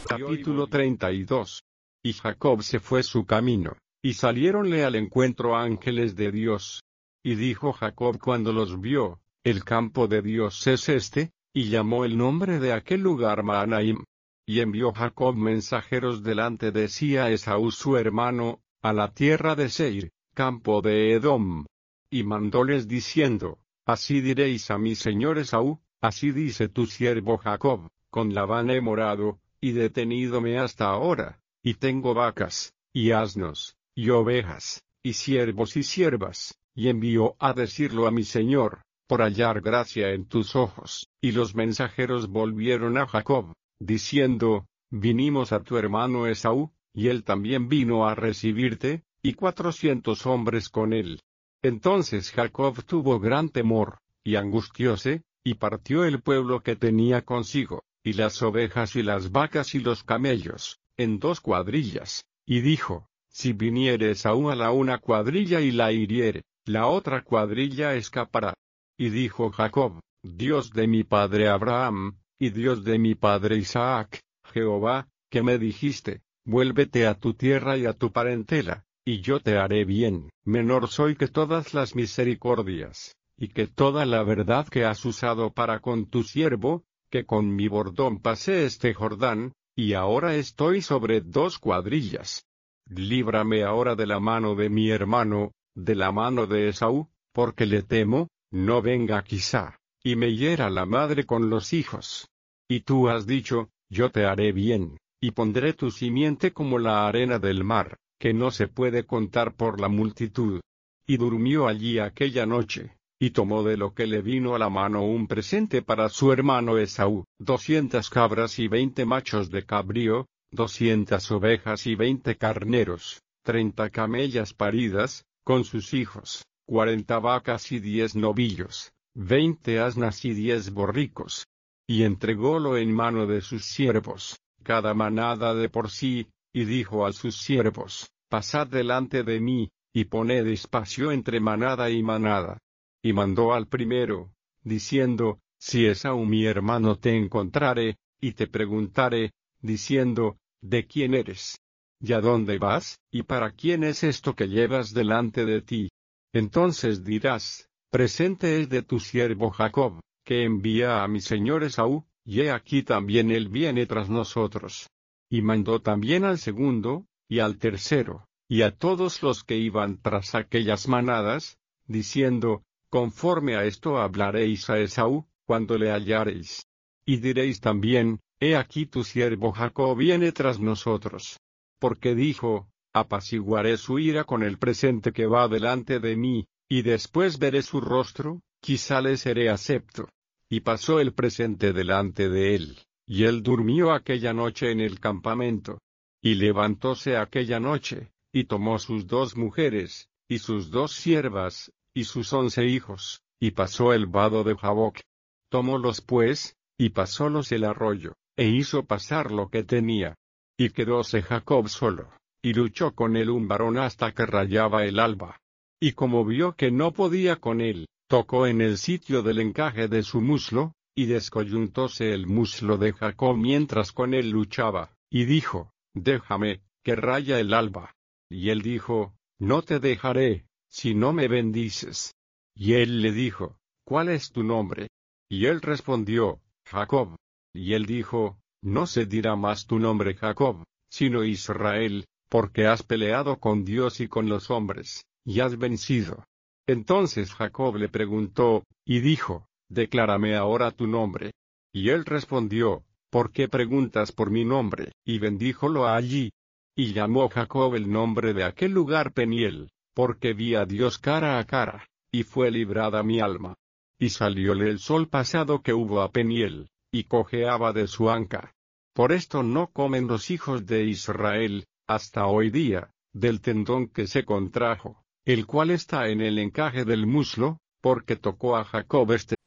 Capítulo 32. Y Jacob se fue su camino, y saliéronle al encuentro ángeles de Dios. Y dijo Jacob cuando los vio: el campo de Dios es este, y llamó el nombre de aquel lugar Mahanaim. Y envió Jacob mensajeros delante de sí a Esaú su hermano, a la tierra de Seir, campo de Edom. Y mandóles diciendo: así diréis a mi señor Esaú: así dice tu siervo Jacob, con Labán he morado, y detenídome hasta ahora, y tengo vacas, y asnos, y ovejas, y siervos y siervas, y envío a decirlo a mi señor, por hallar gracia en tus ojos. Y los mensajeros volvieron a Jacob, diciendo: vinimos a tu hermano Esaú, y él también vino a recibirte, y 400 hombres con él. Entonces Jacob tuvo gran temor, y angustióse, y partió el pueblo que tenía consigo, y las ovejas y las vacas y los camellos, en 2 cuadrillas, y dijo: si viniere Esaú a la una cuadrilla y la hiriere, la otra cuadrilla escapará. Y dijo Jacob: Dios de mi padre Abraham, y Dios de mi padre Isaac, Jehová, que me dijiste: vuélvete a tu tierra y a tu parentela, y yo te haré bien. Menor soy que todas las misericordias, y que toda la verdad que has usado para con tu siervo, que con mi bordón pasé este Jordán, y ahora estoy sobre 2 cuadrillas. Líbrame ahora de la mano de mi hermano, de la mano de Esaú, porque le temo, no venga quizá, y me hiera la madre con los hijos. Y tú has dicho: yo te haré bien, y pondré tu simiente como la arena del mar, que no se puede contar por la multitud. Y durmió allí aquella noche, y tomó de lo que le vino a la mano un presente para su hermano Esaú: 200 cabras y 20 machos de cabrío, 200 ovejas y 20 carneros, 30 camellas paridas, con sus hijos, 40 vacas y 10 novillos, 20 asnas y 10 borricos. Y entrególo en mano de sus siervos, cada manada de por sí, y dijo a sus siervos: pasad delante de mí, y poned espacio entre manada y manada. Y mandó al primero, diciendo: si Esaú mi hermano te encontrare, y te preguntare, diciendo: ¿de quién eres? ¿Y a dónde vas? ¿Y para quién es esto que llevas delante de ti? Entonces dirás: presente es de tu siervo Jacob, que envía a mi señor Esaú, y he aquí también él viene tras nosotros. Y mandó también al segundo, y al tercero, y a todos los que iban tras aquellas manadas, diciendo: conforme a esto hablaréis a Esaú, cuando le hallareis. Y diréis también: he aquí tu siervo Jacob viene tras nosotros. Porque dijo: apaciguaré su ira con el presente que va delante de mí, y después veré su rostro, quizá le seré acepto. Y pasó el presente delante de él, y él durmió aquella noche en el campamento. Y levantóse aquella noche, y tomó sus 2 mujeres, y sus 2 siervas, y sus 11 hijos, y pasó el vado de Jaboc. Tomólos pues, y pasólos el arroyo, e hizo pasar lo que tenía. Y quedóse Jacob solo, y luchó con él un varón hasta que rayaba el alba. Y como vio que no podía con él, tocó en el sitio del encaje de su muslo, y descoyuntóse el muslo de Jacob mientras con él luchaba, y dijo: déjame, que raya el alba. Y él dijo: no te dejaré, si no me bendices. Y él le dijo: ¿cuál es tu nombre? Y él respondió: Jacob. Y él dijo: no se dirá más tu nombre Jacob, sino Israel, porque has peleado con Dios y con los hombres, y has vencido. Entonces Jacob le preguntó, y dijo: declárame ahora tu nombre. Y él respondió: ¿por qué preguntas por mi nombre? Y bendíjolo allí. Y llamó Jacob el nombre de aquel lugar Peniel, porque vi a Dios cara a cara, y fue librada mi alma. Y salióle el sol pasado que hubo a Peniel, y cojeaba de su anca. Por esto no comen los hijos de Israel, hasta hoy día, del tendón que se contrajo, el cual está en el encaje del muslo, porque tocó a Jacob este